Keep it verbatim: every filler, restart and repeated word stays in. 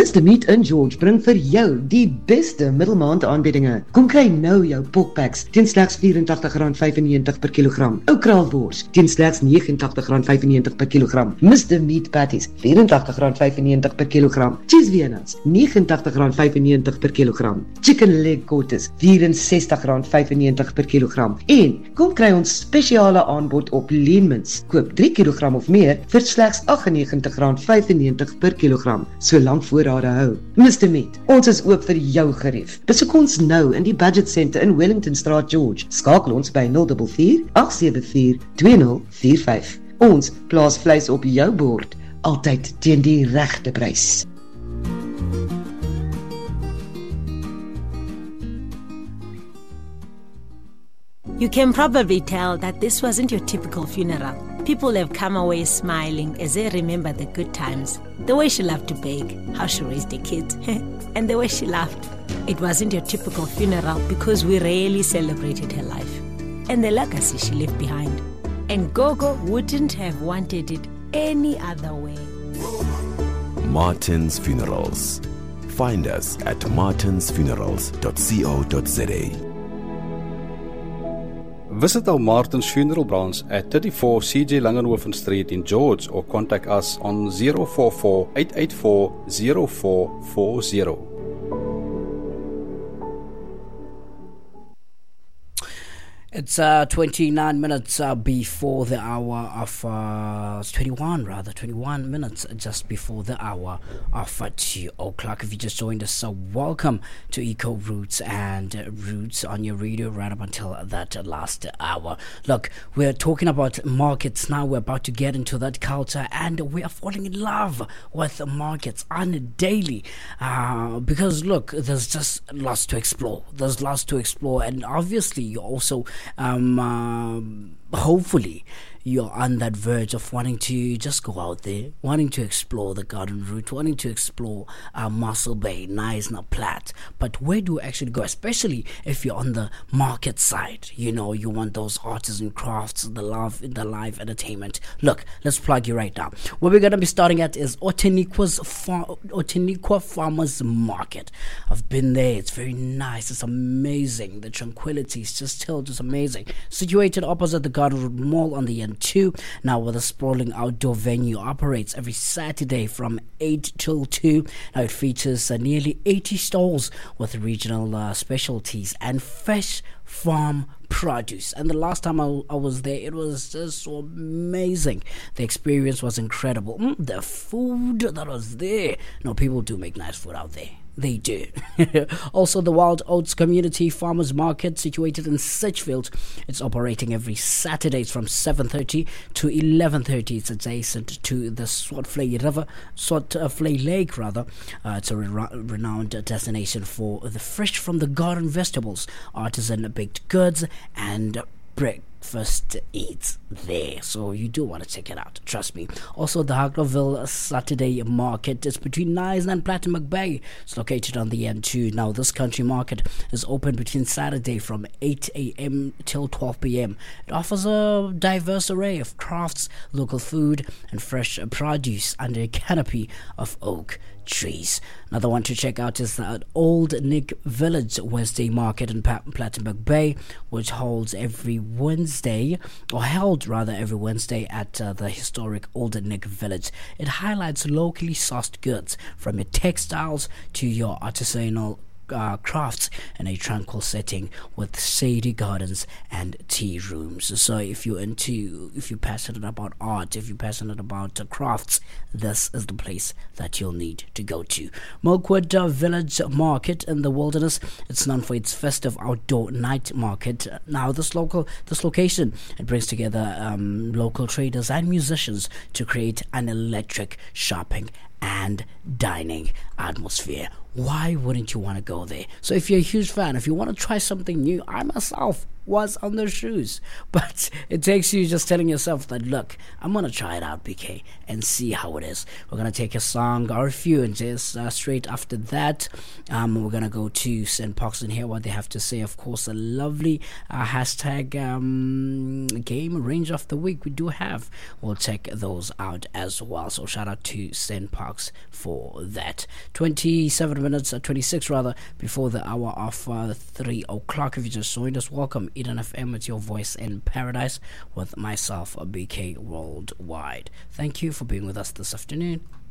Mister Meat in George bring vir jou die beste middelmaand aanbiedinge. Kom kry nou jou pokpaks teen slegs vyfentagtig rand vyfennegentig per kilogram. Ou kraalbors teen slegs negenentagtig rand vyfennegentig per kilogram. Mister Meat patties vyfentagtig rand vyfennegentig per kilogram. Cheese Viennas negenentagtig rand vyfennegentig per kilogram. Chicken leg quarters vierensestig rand vyfennegentig per kilogram. En kom kry ons spesiale aanbod op Leenmans. Koop drie kilogram of meer vir slegs agt en negentig rand vyfennegentig per kilogram. Solank voorrade hou. Mister Meat, ons is oop vir jou gerief. Besoek ons nou in die Budget Center in Wellington Straat George. Skakel ons by nul vier vier agt sewe vier twee nul vier vyf. Ons plaas vleis op jou bord, altyd teen die regte prys. You can probably tell that this wasn't your typical funeral. People have come away smiling as they remember the good times. The way she loved to bake, how she raised the kids, and the way she laughed. It wasn't your typical funeral because we rarely celebrated her life and the legacy she left behind. And Gogo wouldn't have wanted it any other way. Martin's Funerals. Find us at martins funerals dot co dot za. Visit our Martin's Funeral branch at thirty-four C J Langenhoven Street in George or contact us on zero four four eight eight four zero four four zero. It's uh, twenty-nine minutes uh, before the hour of uh, twenty-one, rather twenty-one minutes just before the hour of uh, two o'clock. If you just joined us, so welcome to Eco Roots and uh, Roots on your radio right up until that uh, last hour. Look, we're talking about markets now. We're about to get into that culture, and we are falling in love with the markets on a daily. Uh, because look, there's just lots to explore. There's lots to explore, and obviously you also. Um, uh, hopefully you're on that verge of wanting to just go out there, wanting to explore the garden route, wanting to explore uh, Mossel Bay, Knysna, Platte. But where do you actually go, especially if you're on the market side? You know, you want those artisan crafts, the love, the live entertainment. Look, let's plug you right now. Where we're going to be starting at is Outeniqua's Far- Outeniqua Farmers Market. I've been there. It's very nice. It's amazing. The tranquility is just still just amazing. Situated opposite the Garden Route Mall on the end two. Now, with a sprawling outdoor venue, operates every Saturday from eight till two. Now, it features uh, nearly eighty stalls with regional uh, specialties and fresh farm produce. And the last time I, I was there, it was just so amazing. The experience was incredible. Mm, the food that was there. No, people do make nice food out there. They do. Also, the Wild Oats Community Farmers Market, situated in Sedgefield. It's operating every Saturdays from seven thirty to eleven thirty. It's adjacent to the Swartflay River, Swartflay Lake, rather. Uh, it's a re- renowned destination for the fresh from the garden vegetables, artisan baked goods, and breakfast eats there. So you do want to check it out, trust me. Also, the Hargroville Saturday Market is between Knysna and Plettenberg Bay. It's located on the N two. Now, this country market is open between Saturday from eight a.m. till twelve p.m. It offers a diverse array of crafts, local food, and fresh produce under a canopy of oak trees. Another one to check out is the Old Nick Village Wednesday Market in pa- Plettenberg Bay, which holds every Wednesday, or held rather every Wednesday at uh, the historic Old Nick Village. It highlights locally sourced goods, from your textiles to your artisanal Uh, crafts in a tranquil setting with shady gardens and tea rooms. So if you're into, if you're passionate about art, if you're passionate about uh, crafts, this is the place that you'll need to go to. Milkwood uh, Village Market in the Wilderness. It's known for its festive outdoor night market. Now, this local, this location, it brings together um, local traders and musicians to create an electric shopping and dining atmosphere. Why wouldn't you want to go there? So if you're a huge fan, if you want to try something new, I myself was on the shoes. But it takes you just telling yourself that, look, I'm going to try it out, B K, and see how it is. We're going to take a song or a few, and just uh, straight after that, um, we're going to go to Saint Parks and hear what they have to say. Of course, a lovely uh, hashtag um, game range of the week we do have. We'll check those out as well. So shout out to Saint Parks for that. twenty-seven minutes, uh, twenty-six rather, before the hour of uh, three o'clock. If you just joined us, welcome. Eden F M, it's your voice in paradise with myself, B K Worldwide. Thank you for being with us this afternoon.